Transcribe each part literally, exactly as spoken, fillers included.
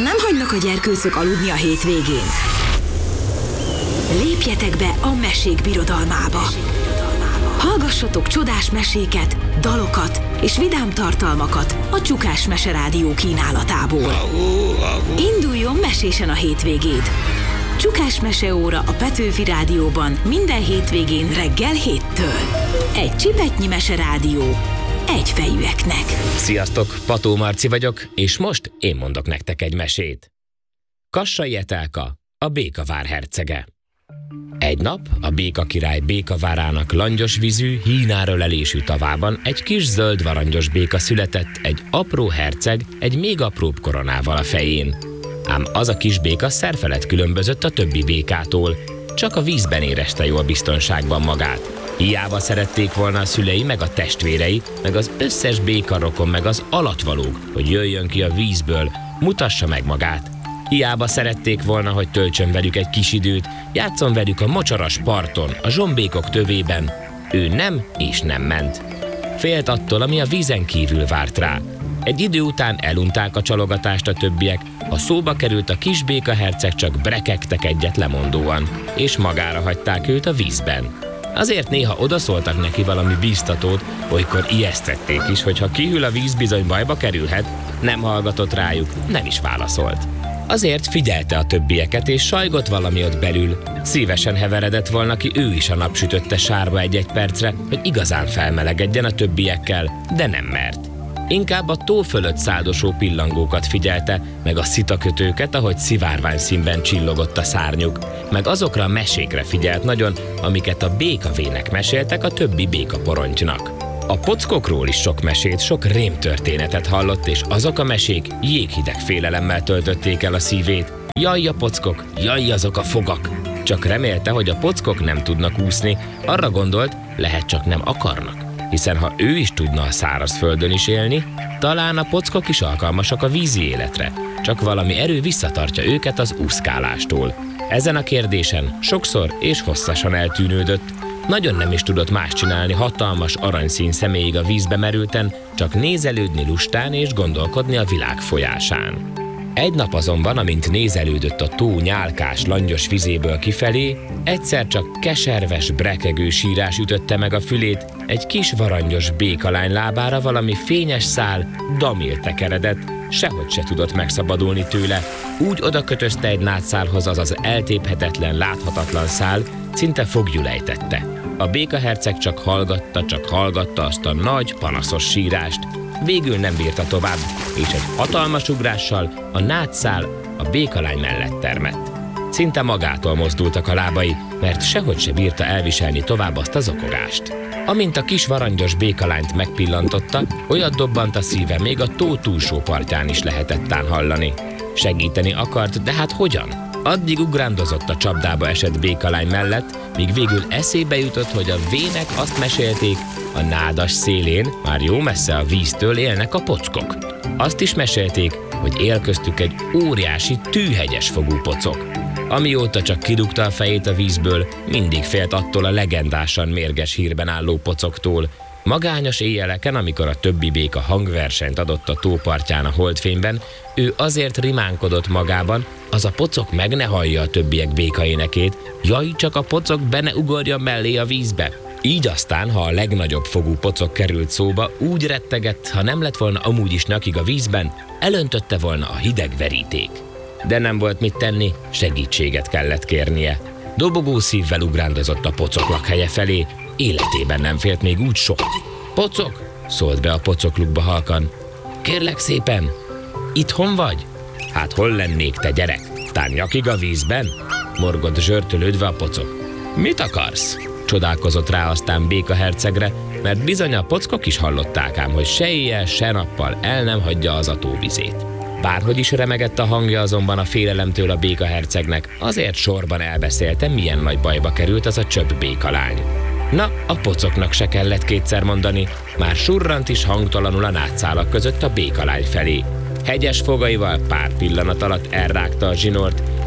Nem hagynak a gyerkőcök aludni a hétvégén. Lépjetek be a mesék birodalmába. Hallgassatok csodás meséket, dalokat és vidám tartalmakat a Csukás Meserádió kínálatából. Induljon mesésen a hétvégéd! Csukás Meseóra a Petőfi Rádióban minden hétvégén reggel héttől. Egy csipetnyi meserádió, egyfejűeknek. Sziasztok, Pató Marci vagyok, és most én mondok nektek egy mesét. Kassai Etelka, a Békavár hercege. Egy nap a Béka király Békavárának langyos vízű, hínárölelésű tavában egy kis zöld varangyos béka született, egy apró herceg, egy még apróbb koronával a fején. Ám az a kis béka szerfelett különbözött a többi békától, csak a vízben érezte jól biztonságban magát. Hiába szerették volna a szülei, meg a testvérei, meg az összes békarokon, meg az alatvalók, hogy jöjjön ki a vízből, mutassa meg magát. Hiába szerették volna, hogy töltsön velük egy kis időt, játszon velük a mocsaras parton, a zsombékok tövében. Ő nem és nem ment. Félt attól, ami a vízen kívül várt rá. Egy idő után elunták a csalogatást a többiek, ha szóba került a kis béka herceg, csak brekegtek egyet lemondóan, és magára hagyták őt a vízben. Azért néha odaszóltak neki valami bíztatót, olykor ijesztették is, hogy ha kihűl a víz, bizony bajba kerülhet. Nem hallgatott rájuk, nem is válaszolt. Azért figyelte a többieket, és sajgott valami ott belül. Szívesen heveredett volna ki ő is a napsütötte sárba egy-egy percre, hogy igazán felmelegedjen a többiekkel, de nem mert. Inkább a tó fölött száldosó pillangókat figyelte, meg a szitakötőket, ahogy szivárvány színben csillogott a szárnyuk, meg azokra a mesékre figyelt nagyon, amiket a békavének meséltek a többi békaporontynak. A pockokról is sok mesét, sok rémtörténetet hallott, és azok a mesék jéghideg félelemmel töltötték el a szívét. Jaj a pockok, jaj azok a fogak! Csak remélte, hogy a pockok nem tudnak úszni, arra gondolt, lehet csak nem akarnak. Hiszen ha ő is tudna a szárazföldön is élni, talán a pockok is alkalmasak a vízi életre, csak valami erő visszatartja őket az úszkálástól. Ezen a kérdésen sokszor és hosszasan eltűnődött, nagyon nem is tudott más csinálni, hatalmas aranyszín személyig a vízbe merülten, csak nézelődni lustán és gondolkodni a világ folyásán. Egy nap azonban, amint nézelődött a tó nyálkás, langyos vizéből kifelé, egyszer csak keserves, brekegő sírás ütötte meg a fülét, egy kis varangyos békalány lábára valami fényes szál damil tekeredett, sehogy se tudott megszabadulni tőle. Úgy odakötözte egy nátszálhoz az az eltéphetetlen, láthatatlan szál, szinte foglyul ejtette. A békaherceg csak hallgatta, csak hallgatta azt a nagy, panaszos sírást. Végül nem bírta tovább, és egy hatalmas ugrással a nátszál a békalány mellett termett. Szinte magától mozdultak a lábai, mert sehogy se bírta elviselni tovább azt az okogást. Amint a kis varangyos békalányt megpillantotta, olyat dobbant a szíve, még a tó túlsó partján is lehetett tán hallani. Segíteni akart, de hát hogyan? Addig ugrándozott a csapdába esett békalány mellett, míg végül eszébe jutott, hogy a vének azt mesélték, a nádas szélén, már jó messze a víztől élnek a pockok. Azt is mesélték, hogy él köztük egy óriási, tűhegyes fogú pocok. Amióta csak kirúgta a fejét a vízből, mindig félt attól a legendásan mérges hírben álló pocoktól. Magányos éjjeleken, amikor a többi béka hangversenyt adott a tópartján a holdfényben, ő azért rimánkodott magában, az a pocok meg ne hallja a többiek béka énekét, jaj, csak a pocok be ne ugorjon mellé a vízbe. Így aztán, ha a legnagyobb fogú pocok került szóba, úgy rettegett, ha nem lett volna amúgy is nyakig a vízben, elöntötte volna a hideg veríték. De nem volt mit tenni, segítséget kellett kérnie. Dobogó szívvel ugrándozott a pocok lakhelye felé, életében nem félt még úgy soha. Pocok! Szólt be a pocoklukba halkan. Kérlek szépen, itthon vagy? Hát hol lennék, te gyerek? Tán nyakig a vízben? Morgott zsörtölődve a pocok. Mit akarsz? Csodálkozott rá aztán béka hercegre, mert bizony a pockok is hallották ám, hogy se éjjel, se nappal el nem hagyja az a tóvizét. Bárhogy is remegett a hangja azonban a félelemtől a béka hercegnek, azért sorban elbeszélte, milyen nagy bajba került az a csöpp békalány. Na, a pocoknak se kellett kétszer mondani, már surrant is hangtalanul a nátszálak között a békalány felé. Hegyes fogaival pár pillanat alatt elrágta a zsinort,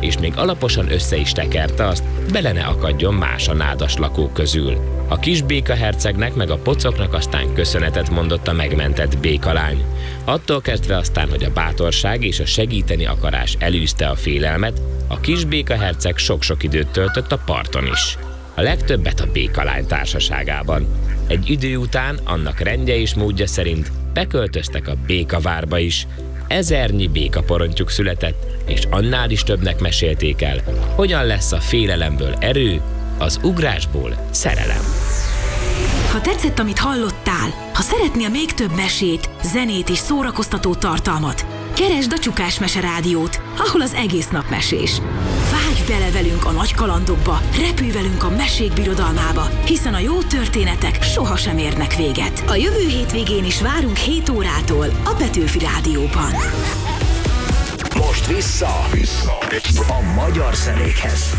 és még alaposan össze is tekerte azt, bele ne akadjon más a nádas lakók közül. A kis békahercegnek meg a pocoknak aztán köszönetet mondott a megmentett békalány. Attól kezdve aztán, hogy a bátorság és a segíteni akarás elűzte a félelmet, a kis békaherceg sok-sok időt töltött a parton is. A legtöbbet a békalány társaságában. Egy idő után annak rendje és módja szerint beköltöztek a békavárba is. Ezernyi békaporontyuk született, és annál is többnek mesélték el, hogyan lesz a félelemből erő, az ugrásból szerelem. Ha tetszett, amit hallottál, ha szeretnél még több mesét, zenét és szórakoztató tartalmat, keresd a Csukás Mese Rádiót, ahol az egész nap mesés. Vágj bele velünk a nagy kalandokba, repülj velünk a mesék birodalmába, hiszen a jó történetek sohasem érnek véget. A jövő hétvégén is várunk hét órától a Petőfi Rádióban. Most vissza, vissza a magyar zenékhez.